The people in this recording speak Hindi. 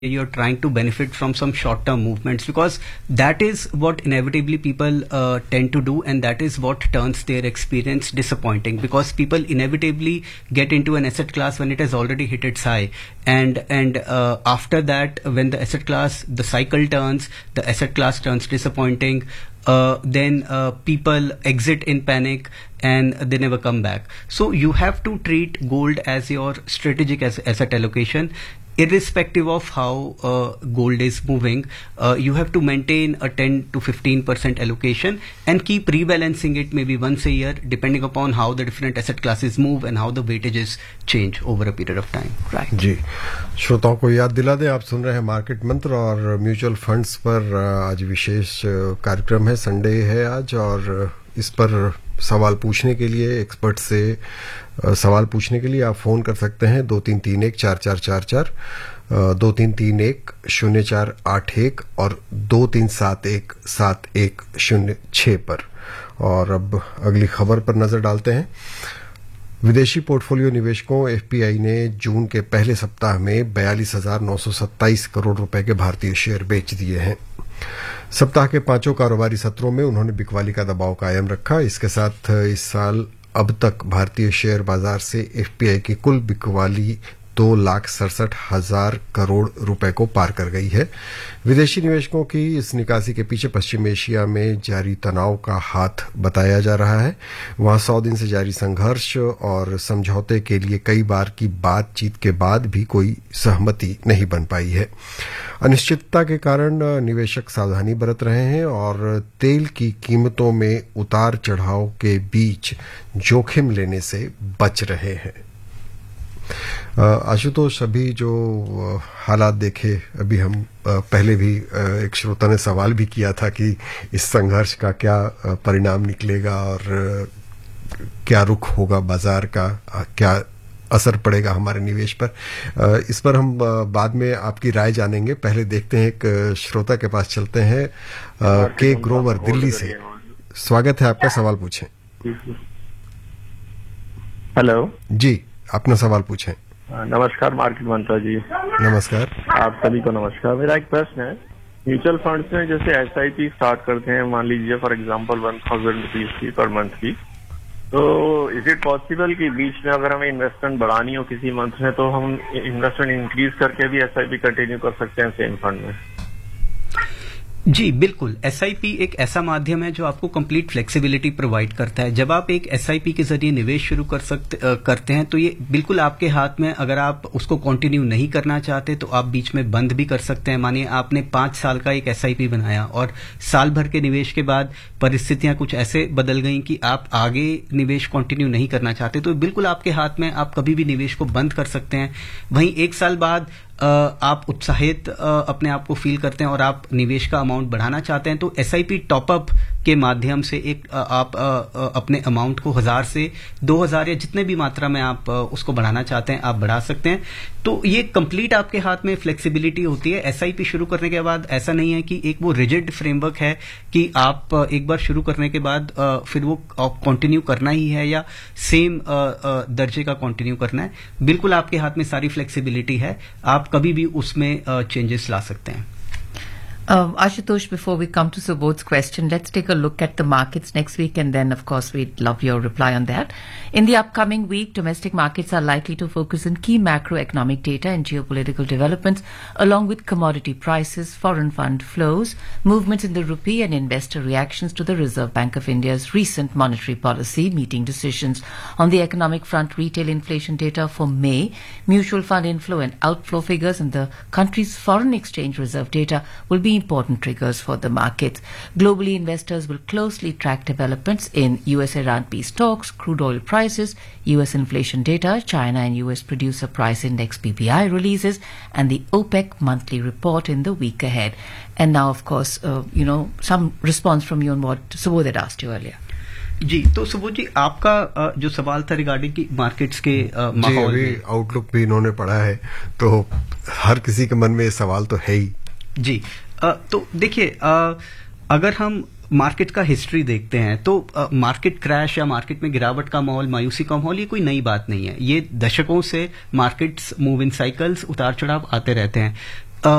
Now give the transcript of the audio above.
you're trying to benefit from some short term movements, because that is what inevitably people tend to do, and that is what turns their experience disappointing, because people inevitably get into an asset class when it has already hit its high, and after that, when the asset class, the cycle turns, the asset class turns disappointing, then people exit in panic and they never come back. So you have to treat gold as your strategic asset allocation. Irrespective of how gold is moving, you have to maintain a 10 to 15% allocation and keep rebalancing it maybe once a year, depending upon how the different asset classes move and how the weightages change over a period of time. Right. जी, श्रोताओं को याद दिला दें, आप सुन रहे हैं मार्केट मंत्र और म्यूचुअल फंड्स पर आज विशेष कार्यक्रम है, संडे है आज, और इस पर सवाल पूछने के लिए, एक्सपर्ट से सवाल पूछने के लिए आप फोन कर सकते हैं 2331-4444, 2331-0481 और 2371-7106 पर। और अब अगली खबर पर नजर डालते हैं। विदेशी पोर्टफोलियो निवेशकों एफपीआई ने जून के पहले सप्ताह में 42,927 करोड़ रुपए के भारतीय शेयर बेच दिए हैं। सप्ताह के पांचों कारोबारी सत्रों में उन्होंने बिकवाली का दबाव कायम रखा। इसके साथ इस साल अब तक भारतीय शेयर बाजार से एफपीआई की कुल बिकवाली 2,67,000 करोड़ रुपए को पार कर गई है। विदेशी निवेशकों की इस निकासी के पीछे पश्चिम एशिया में जारी तनाव का हाथ बताया जा रहा है। वहां 100 दिन से जारी संघर्ष और समझौते के लिए कई बार की बातचीत के बाद भी कोई सहमति नहीं बन पाई है। अनिश्चितता के कारण निवेशक सावधानी बरत रहे हैं और तेल की कीमतों में उतार चढ़ाव के बीच जोखिम लेने से बच रहे हैं। आशुतोष, अभी जो हालात देखे, अभी हम पहले भी एक श्रोता ने सवाल भी किया था कि इस संघर्ष का क्या परिणाम निकलेगा और क्या रुख होगा बाजार का, क्या असर पड़ेगा हमारे निवेश पर। इस पर हम बाद में आपकी राय जानेंगे। पहले देखते हैं, एक श्रोता के पास चलते हैं। के ग्रोवर दिल्ली से, स्वागत है आपका, सवाल पूछें। हेलो जी, अपना सवाल पूछें। नमस्कार मार्केट मंत्रा जी। नमस्कार, आप सभी को नमस्कार। मेरा एक प्रश्न है, म्यूचुअल फंड्स में जैसे एसआईपी स्टार्ट करते हैं, मान लीजिए फॉर एग्जांपल 1,000 रुपीज की पर मंथ की, तो इज इट पॉसिबल कि बीच में अगर हमें इन्वेस्टमेंट बढ़ानी हो किसी मंथ में, तो हम इन्वेस्टमेंट इंक्रीज करके भी एसआईपी कंटिन्यू कर सकते हैं सेम फंड में? जी बिल्कुल, एसआईपी एक ऐसा माध्यम है जो आपको कंप्लीट फ्लेक्सिबिलिटी प्रोवाइड करता है। जब आप एक एसआईपी के जरिए निवेश शुरू करते हैं तो ये बिल्कुल आपके हाथ में, अगर आप उसको कंटिन्यू नहीं करना चाहते तो आप बीच में बंद भी कर सकते हैं। मानिए आपने 5 साल का एक एसआईपी बनाया और साल भर के निवेश के बाद परिस्थितियां कुछ ऐसे बदल गई कि आप आगे निवेश कंटिन्यू नहीं करना चाहते, तो बिल्कुल आपके हाथ में, आप कभी भी निवेश को बंद कर सकते हैं। वहीं 1 साल बाद आप उत्साहित अपने आप को फील करते हैं और आप निवेश का अमाउंट बढ़ाना चाहते हैं, तो एसआईपी टॉपअप के माध्यम से एक आप अपने अमाउंट को 1000 से 2000 या जितने भी मात्रा में आप उसको बढ़ाना चाहते हैं आप बढ़ा सकते हैं। तो ये कंप्लीट आपके हाथ में फ्लेक्सिबिलिटी होती है। एसआईपी शुरू करने के बाद ऐसा नहीं है कि एक वो रिजिड फ्रेमवर्क है कि आप एक बार शुरू करने के बाद फिर वो कंटिन्यू करना ही है या सेम दर्जे का कंटिन्यू करना है। बिल्कुल आपके हाथ में सारी फ्लेक्सिबिलिटी है, आप कभी भी उसमें चेंजेस ला सकते हैं। Ashutosh, before we come to Subodh's question, let's take a look at the markets next week, and then, of course, we'd love your reply on that. In the upcoming week, domestic markets are likely to focus on key macroeconomic data and geopolitical developments, along with commodity prices, foreign fund flows, movements in the rupee, and investor reactions to the Reserve Bank of India's recent monetary policy meeting decisions. On the economic front, retail inflation data for May, mutual fund inflow and outflow figures, and the country's foreign exchange reserve data will be important triggers for the markets. Globally, investors will closely track developments in US-Iran peace talks, crude oil prices, US inflation data, China and US producer price index PPI releases, and the OPEC monthly report in the week ahead. And now, of course, some response from you on what Subodh had asked you earlier. जी, तो सुबोध जी, आपका जो सवाल था रिगार्डिंग की मार्केट्स के माहौल में, आउटलुक भी इन्होंने पढ़ा है, तो हर किसी के मन में ये सवाल तो है ही। जी, तो देखिए, अगर हम मार्केट का हिस्ट्री देखते हैं तो मार्केट क्रैश या मार्केट में गिरावट का माहौल, मायूसी का माहौल, ये कोई नई बात नहीं है। ये दशकों से मार्केट्स मूव इन साइकिल्स, उतार चढ़ाव आते रहते हैं।